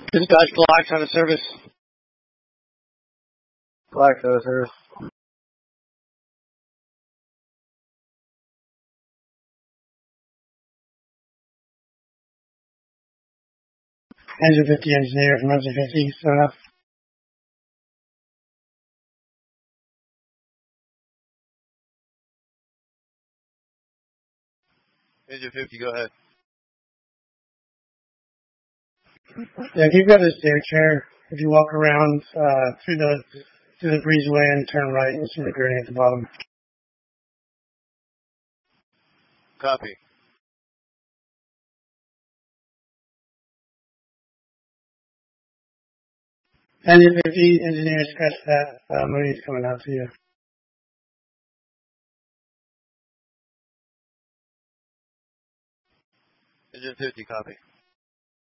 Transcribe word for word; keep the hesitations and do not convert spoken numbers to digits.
This is Dodge Glock on the service. Glock on the service. Engine fifty engineer from Engine fifty, so enough. Engine fifty, go ahead. Yeah, if you've got a stair chair, if you walk around uh, through the through the breezeway and turn right, you'll see the gurney at the bottom. Copy. Engine fifty, engineer, scratch that. Uh, Moody's coming out to you. Engine fifty, copy.